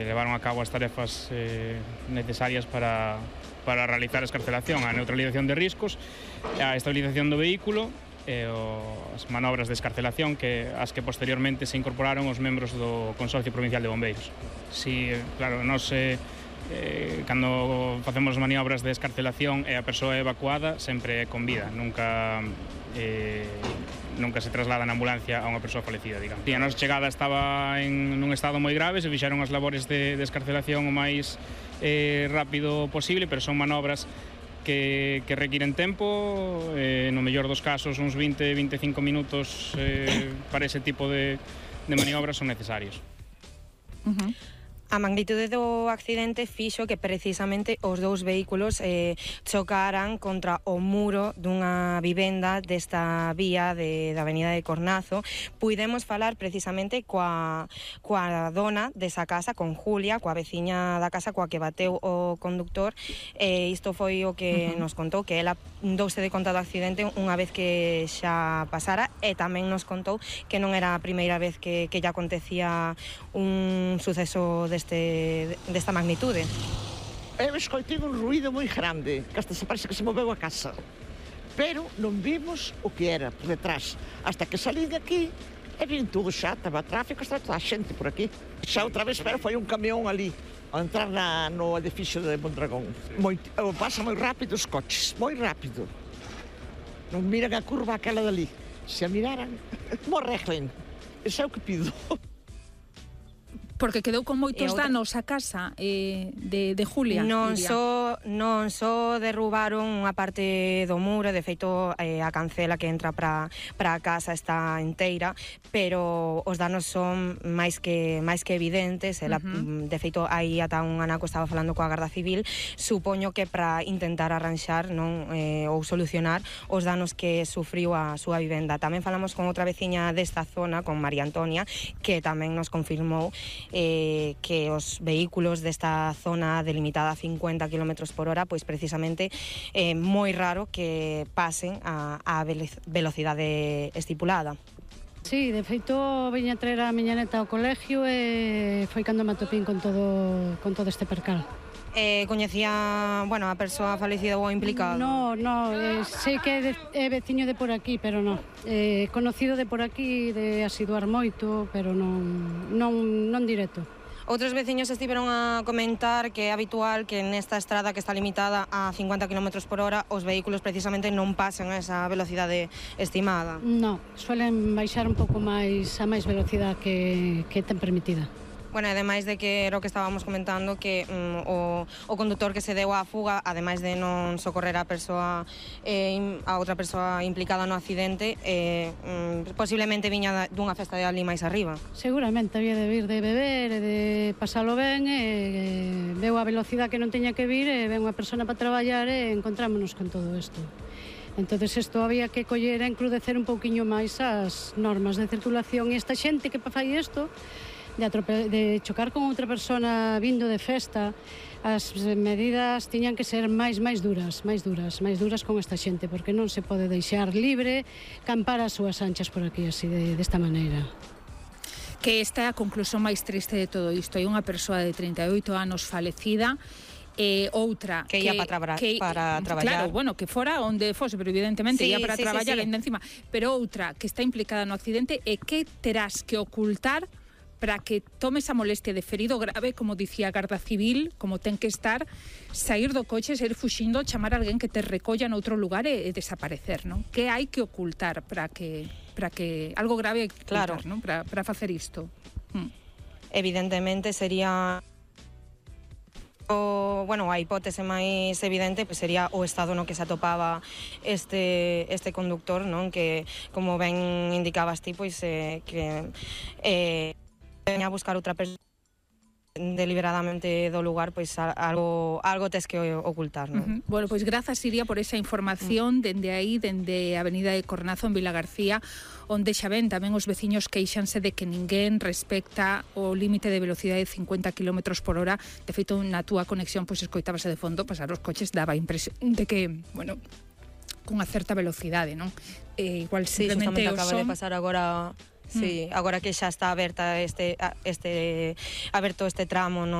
levaron a cabo as tarefas necesarias para realizar a escarcelación, a neutralización de riscos, a estabilización do vehículo e as manobras de escarcelación as que posteriormente se incorporaron os membros do Consorcio Provincial de Bombeiros. Si, claro, nós cando facemos maniobras de escarcelación e a persoa é evacuada sempre é con vida, nunca se traslada na ambulancia a unha persoa falecida, digamos. A nosa chegada estaba nun estado moi grave, se fixeron as labores de escarcelación o máis rápido posible, pero son manobras que requiren tempo, no mellor dos casos uns 20-25 minutos para ese tipo de maniobras son necesarios. A magnitude do accidente fixo que precisamente os dous vehículos chocaran contra o muro dunha vivenda desta vía da Avenida de Cornazo. Puidemos falar precisamente coa dona desa casa, con Julia, coa veciña da casa coa que bateu o conductor, e isto foi o que nos contou, que ela douse de conta do accidente unha vez que xa pasara, e tamén nos contou que non era a primeira vez que lle acontecía un suceso desta magnitude. Eu escoitei un ruído moi grande, que hasta se parece que se moveu a casa, pero non vimos o que era por detrás, hasta que salí de aquí e vin todo xa, estaba tráfico, estaba toda a xente por aquí. Xa outra vez, pero foi un camión ali a entrar no edificio de Mondragón. Pasa moi rápido os coches, moi rápido. Non miran a curva aquela dali. Se a miraran, morreglen. Iso é o que pido. Porque quedou con moitos danos a casa de Julia. Non só derrubaron unha parte do muro, de feito a cancela que entra para a casa está enteira, pero os danos son máis que evidentes. Ela, de feito, aí ata un anaco estaba falando coa Garda Civil, supoño que para intentar arranxar ou solucionar os danos que sufriu a súa vivenda. Tamén falamos con outra veciña desta zona, con María Antonia, que tamén nos confirmou que os vehículos desta zona delimitada a 50 km por hora, pois precisamente é moi raro que pasen a velocidade estipulada. Sí, de feito, viña traer a miña neta ao colegio e foi cando me atopín con todo este percal. Coñecía, a persoa falecida ou implicada? No, sei que é veciño de por aquí, pero non. Conocido de por aquí, de asiduar moito, pero non directo. Outros veciños estiveron a comentar que é habitual que nesta estrada que está limitada a 50 km por hora os vehículos precisamente non pasen a esa velocidade estimada. Non, suelen baixar un pouco máis a máis velocidade que ten permitida. Ademais de que era o que estábamos comentando, que o condutor que se deu á fuga, ademais de non socorrer a outra persoa implicada no accidente, posiblemente viña dunha festa de ali máis arriba. Seguramente había de vir de beber e de pasalo ben, e veu a velocidade que non teña que vir, e ven unha persona para traballar e encontrámonos con todo isto. Entonces isto había que coller e encrudecer un pouquiño máis as normas de circulación, e esta xente que fai isto de chocar con outra persona vindo de festa, as medidas tiñan que ser máis duras con esta xente, porque non se pode deixar libre campar as súas anchas por aquí así desta maneira. Que esta é a conclusión máis triste de todo isto. Hai unha persoa de 38 anos falecida, outra que ia para traballar. Claro, que fora onde fose, pero evidentemente ia para traballar ainda encima, pero outra que está implicada no accidente, e que terás que ocultar para que tome esa molestia de ferido grave, como dicía a Garda Civil, como ten que estar, sair do coche, sair fuxindo, chamar a alguén que te recolla noutro lugar e desaparecer, non? Que hai que ocultar para que algo grave hai que ocultar, non? Para facer isto. Evidentemente sería a hipótese máis evidente sería o estado no que se atopaba este conductor, non? Que, como ben indicabas ti, pois que veña a buscar outra persona deliberadamente do lugar, pois algo tes que ocultar, non? Pois grazas, Iria, por esa información dende aí, dende a Avenida de Cornazo en Vilagarcía, onde xa ven tamén os veciños queixanse de que ninguén respecta o límite de velocidade de 50 km por hora. De feito, na túa conexión, pois escoitábase de fondo pasar os coches, daba a impresión de que, cunha certa velocidade, non? Igual simplemente o acaba de pasar agora. Sí, agora que xa está aberto este tramo, non?